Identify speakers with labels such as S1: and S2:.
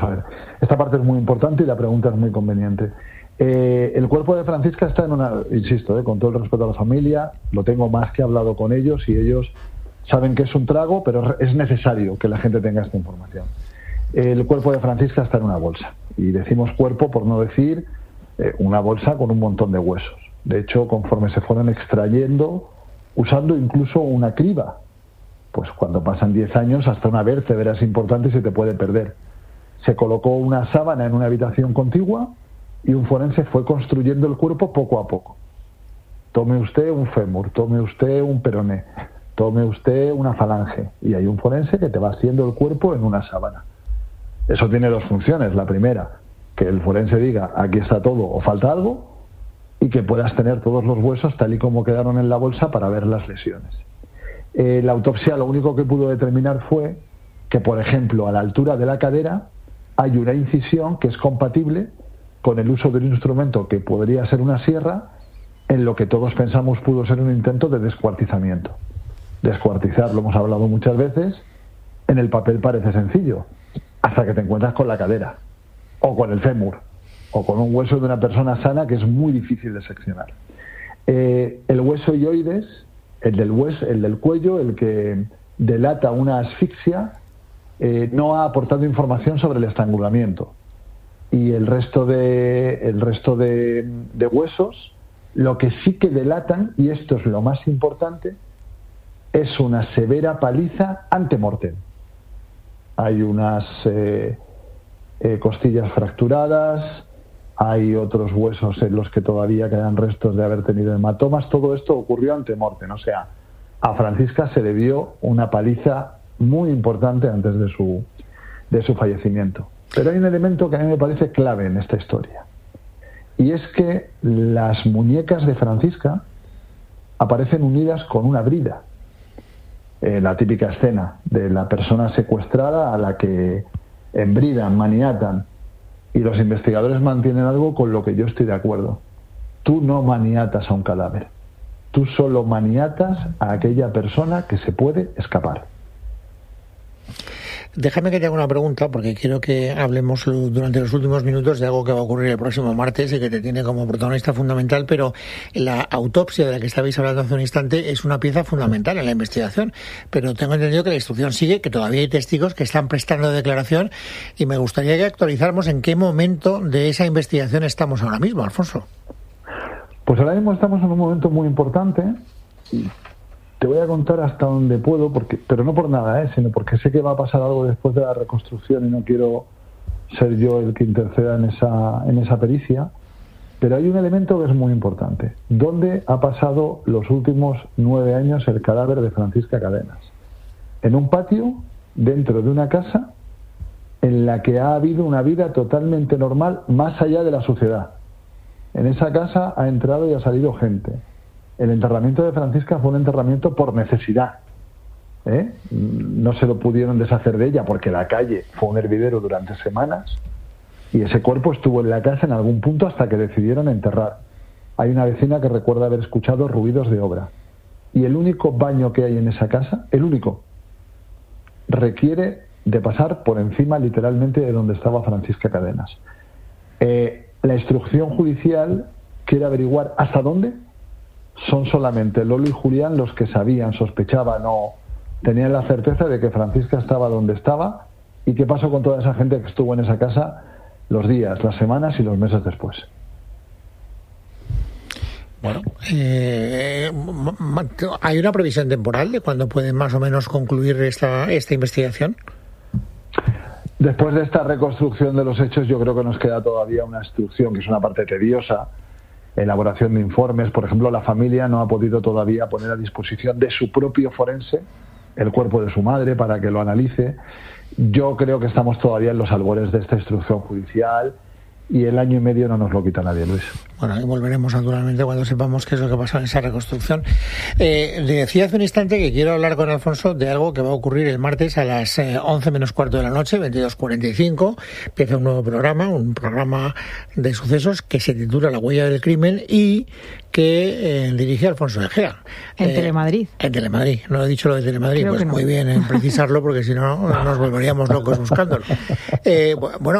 S1: A ver, esta parte es muy importante y la pregunta es muy conveniente. El cuerpo de Francisca está en una, insisto, con todo el respeto a la familia, lo tengo más que hablado con ellos y ellos saben que es un trago, pero es necesario que la gente tenga esta información. El cuerpo de Francisca está en una bolsa, y decimos cuerpo por no decir una bolsa con un montón de huesos. De hecho, conforme se fueron extrayendo, usando incluso una criba, pues cuando pasan 10 años hasta una vértebra es importante y se te puede perder. Se colocó una sábana en una habitación contigua y un forense fue construyendo el cuerpo poco a poco. Tome usted un fémur, tome usted un peroné, tome usted una falange, y hay un forense que te va haciendo el cuerpo en una sábana. Eso tiene dos funciones. La primera, que el forense diga aquí está todo o falta algo, y que puedas tener todos los huesos tal y como quedaron en la bolsa para ver las lesiones. La autopsia lo único que pudo determinar fue que, por ejemplo, a la altura de la cadera hay una incisión que es compatible con el uso del instrumento que podría ser una sierra, en lo que todos pensamos pudo ser un intento de descuartizamiento. Descuartizar, lo hemos hablado muchas veces, en el papel parece sencillo, hasta que te encuentras con la cadera, o con el fémur, o con un hueso de una persona sana que es muy difícil de seccionar. El hueso hioides, el del cuello, el que delata una asfixia, no ha aportado información sobre el estrangulamiento. Y el resto de huesos, lo que sí que delatan, y esto es lo más importante, es una severa paliza ante mortem. Hay unas costillas fracturadas, hay otros huesos en los que todavía quedan restos de haber tenido hematomas. Todo esto ocurrió ante mortem, o sea, a Francisca se le dio una paliza muy importante antes de su fallecimiento. Pero hay un elemento que a mí me parece clave en esta historia, y es que las muñecas de Francisca aparecen unidas con una brida. La típica escena de la persona secuestrada a la que embridan, maniatan, y los investigadores mantienen algo con lo que yo estoy de acuerdo. Tú no maniatas a un cadáver, tú solo maniatas a aquella persona que se puede escapar.
S2: Déjame que te haga una pregunta, porque quiero que hablemos durante los últimos minutos de algo que va a ocurrir el próximo martes y que te tiene como protagonista fundamental, pero la autopsia de la que estabais hablando hace un instante es una pieza fundamental en la investigación, pero tengo entendido que la instrucción sigue, que todavía hay testigos que están prestando declaración, y me gustaría que actualizáramos en qué momento de esa investigación estamos ahora mismo, Alfonso.
S1: Pues ahora mismo estamos en un momento muy importante. Te voy a contar hasta donde puedo, pero no por nada, sino porque sé que va a pasar algo después de la reconstrucción y no quiero ser yo el que interceda en esa pericia. Pero hay un elemento que es muy importante. ¿Dónde ha pasado los últimos 9 años el cadáver de Francisca Cadenas? En un patio, dentro de una casa, en la que ha habido una vida totalmente normal, más allá de la suciedad. En esa casa ha entrado y ha salido gente. El enterramiento de Francisca fue un enterramiento por necesidad. No se lo pudieron deshacer de ella porque la calle fue un hervidero durante semanas, y ese cuerpo estuvo en la casa en algún punto hasta que decidieron enterrar. Hay una vecina que recuerda haber escuchado ruidos de obra. Y el único baño que hay en esa casa, el único, requiere de pasar por encima literalmente de donde estaba Francisca Cadenas. La instrucción judicial quiere averiguar hasta dónde. Son solamente Lolo y Julián los que sabían, sospechaban o tenían la certeza de que Francisca estaba donde estaba, y qué pasó con toda esa gente que estuvo en esa casa los días, las semanas y los meses después.
S2: Bueno, ¿hay una previsión temporal de cuándo puede más o menos concluir esta investigación?
S1: Después de esta reconstrucción de los hechos, yo creo que nos queda todavía una instrucción, que es una parte tediosa, elaboración de informes. Por ejemplo, la familia no ha podido todavía poner a disposición de su propio forense el cuerpo de su madre para que lo analice. Yo creo que estamos todavía en los albores de esta instrucción judicial, y el año y medio no nos lo quita nadie, Luis.
S2: Bueno, y volveremos naturalmente cuando sepamos qué es lo que pasa en esa reconstrucción. Decía hace un instante que quiero hablar con Alfonso de algo que va a ocurrir el martes a las 11 menos cuarto de la noche, 22:45. Empieza un nuevo programa, un programa de sucesos que se titula La huella del crimen y que dirige Alfonso Egea.
S3: En Telemadrid.
S2: En Telemadrid. No he dicho lo de Telemadrid.
S3: Creo
S2: pues
S3: que no.
S2: Muy bien en precisarlo, porque si no nos volveríamos locos buscándolo. Bueno,